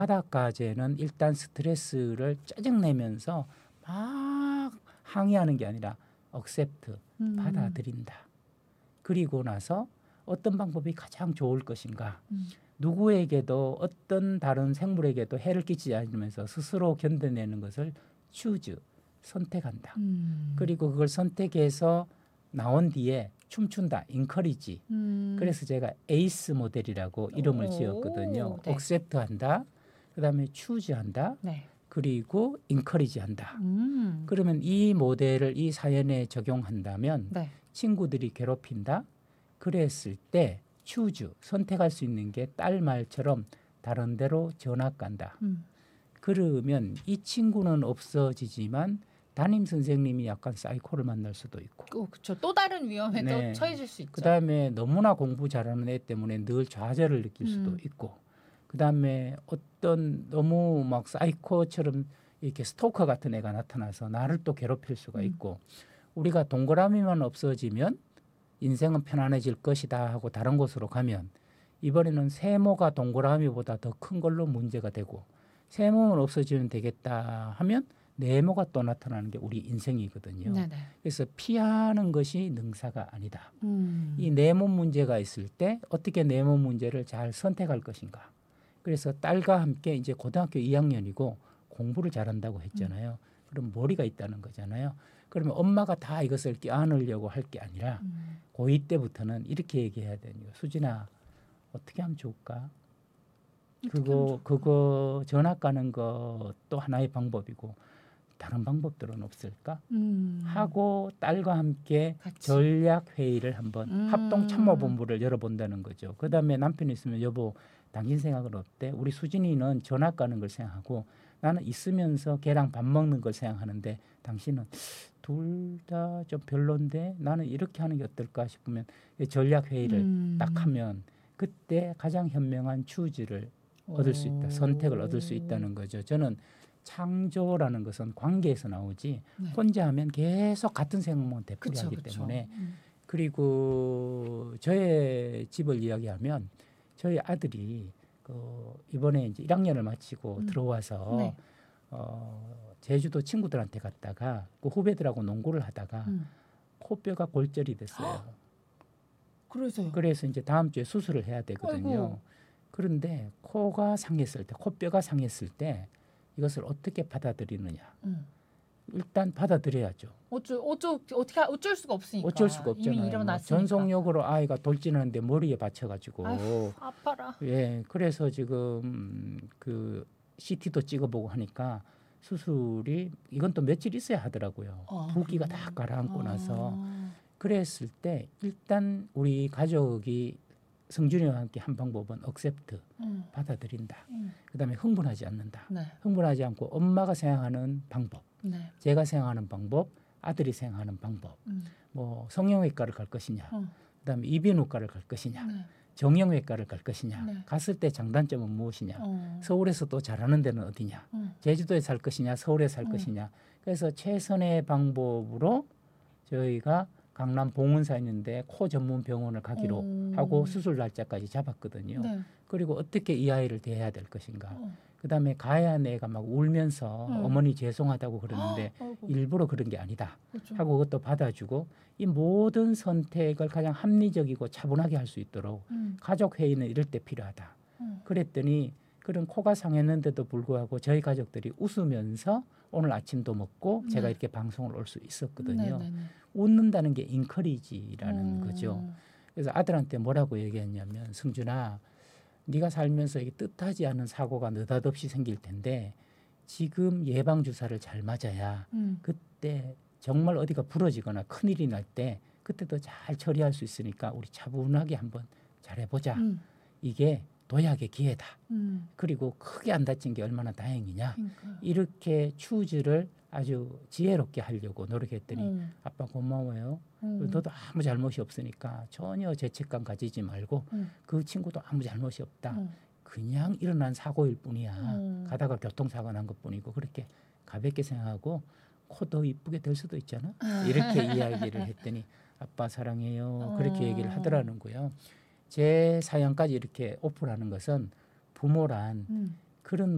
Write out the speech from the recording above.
바닷가재는 일단 스트레스를 짜증내면서 막 항의하는 게 아니라 accept, 받아들인다. 그리고 나서 어떤 방법이 가장 좋을 것인가. 누구에게도 어떤 다른 생물에게도 해를 끼치지 않으면서 스스로 견뎌내는 것을 choose, 선택한다. 그리고 그걸 선택해서 나온 뒤에 춤춘다, encourage. 그래서 제가 에이스 모델이라고 이름을 지었거든요. 네. accept한다, 그다음에 choose한다, 네. 그리고 encourage한다. 음. 그러면 이 모델을 이 사연에 적용한다면 네. 친구들이 괴롭힌다. 그랬을 때 choose, 선택할 수 있는 게 딸 말처럼 다른 데로 전학 간다. 그러면 이 친구는 없어지지만 담임 선생님이 약간 사이코를 만날 수도 있고. 그렇죠. 또 다른 위험에 네. 또 처해질 수 있죠. 그다음에 너무나 공부 잘하는 애 때문에 늘 좌절을 느낄 수도 있고. 그다음에 어떤 너무 막 사이코처럼 이렇게 스토커 같은 애가 나타나서 나를 또 괴롭힐 수가 있고. 우리가 동그라미만 없어지면 인생은 편안해질 것이다 하고 다른 곳으로 가면 이번에는 세모가 동그라미보다 더 큰 걸로 문제가 되고, 세모만 없어지면 되겠다 하면 네모가 또 나타나는 게 우리 인생이거든요. 네네. 그래서 피하는 것이 능사가 아니다. 음. 이 네모 문제가 있을 때 어떻게 네모 문제를 잘 선택할 것인가. 그래서 딸과 함께 이제 고등학교 2학년이고 공부를 잘한다고 했잖아요. 그럼 머리가 있다는 거잖아요. 그러면 엄마가 다 이것을 껴안으려고 할 게 아니라 고2 때부터는 이렇게 얘기해야 되는 거예요. 수진아, 어떻게 하면 좋을까? 그거 전학 가는 것도 하나의 방법이고 다른 방법들은 없을까? 하고 딸과 함께 같이. 전략 회의를 한번 합동 참모본부를 열어본다는 거죠. 그다음에 남편이 있으면 여보, 당신 생각은 어때? 우리 수진이는 전학 가는 걸 생각하고 나는 있으면서 걔랑 밥 먹는 걸 생각하는데 당신은 둘 다 좀 별론데 나는 이렇게 하는 게 어떨까 싶으면 전략 회의를 딱 하면 그때 가장 현명한 추지를 얻을 수 있다. 선택을 얻을 수 있다는 거죠. 저는 창조라는 것은 관계에서 나오지 네. 혼자 하면 계속 같은 생각만 되풀이하기 그쵸. 때문에. 그리고 저의 집을 이야기하면 저희 아들이 이번에 이제 1학년을 마치고 들어와서 네. 제주도 친구들한테 갔다가 그 후배들하고 농구를 하다가 코뼈가 골절이 됐어요. 그래서요. 그래서 이제 다음 주에 수술을 해야 되거든요. 아이고. 그런데 코가 상했을 때, 코뼈가 상했을 때 이것을 어떻게 받아들이느냐. 일단 받아들여야죠. 어쩔 수가 없으니까. 어쩔 수가 없잖아요. 이미 뭐 일어났으니까. 전속력으로 아이가 돌진하는데 머리에 받쳐가지고. 아휴, 아파라. 예, 그래서 지금 그 CT도 찍어보고 하니까 수술이 이건 또 며칠 있어야 하더라고요. 붓기가 다 가라앉고 나서. 그랬을 때 일단 우리 가족이 성준이와 함께 한 방법은 accept, 받아들인다. 그다음에 흥분하지 않는다. 네. 흥분하지 않고 엄마가 생각하는 방법, 네. 제가 생각하는 방법, 아들이 생각하는 방법. 뭐 성형외과를 갈 것이냐, 그다음에 이비인후과를 갈 것이냐, 네. 정형외과를 갈 것이냐, 네. 갔을 때 장단점은 무엇이냐, 서울에서 또 잘하는 데는 어디냐, 제주도에 살 것이냐, 서울에 살 것이냐. 그래서 최선의 방법으로 저희가 강남 봉은사에 있는데 코 전문 병원을 가기로 하고 수술 날짜까지 잡았거든요. 네. 그리고 어떻게 이 아이를 대해야 될 것인가. 그다음에 가야 애가 막 울면서 어머니 죄송하다고 그러는데 아이고. 일부러 그런 게 아니다 그렇죠. 하고 그것도 받아주고 이 모든 선택을 가장 합리적이고 차분하게 할 수 있도록 가족 회의는 이럴 때 필요하다. 그랬더니 그런 코가 상했는데도 불구하고 저희 가족들이 웃으면서 오늘 아침도 먹고 제가 이렇게 방송을 올 수 있었거든요. 네. 웃는다는 게 인커리지라는 거죠. 그래서 아들한테 뭐라고 얘기했냐면 승준아, 네가 살면서 이게 뜻하지 않은 사고가 느닷없이 생길 텐데 지금 예방 주사를 잘 맞아야 그때 정말 어디가 부러지거나 큰일이 날 때 그때도 잘 처리할 수 있으니까 우리 차분하게 한번 잘해보자. 이게 도약의 기회다. 그리고 크게 안 다친 게 얼마나 다행이냐. 그러니까요. 이렇게 추즈를 아주 지혜롭게 하려고 노력했더니 아빠 고마워요. 너도 아무 잘못이 없으니까 전혀 죄책감 가지지 말고 그 친구도 아무 잘못이 없다. 그냥 일어난 사고일 뿐이야. 가다가 교통사고 난 것뿐이고 그렇게 가볍게 생각하고 코도 이쁘게 될 수도 있잖아. 이렇게 이야기를 했더니 아빠 사랑해요. 그렇게 얘기를 하더라는 거예요. 제 사연까지 이렇게 오픈하는 것은 부모란 그런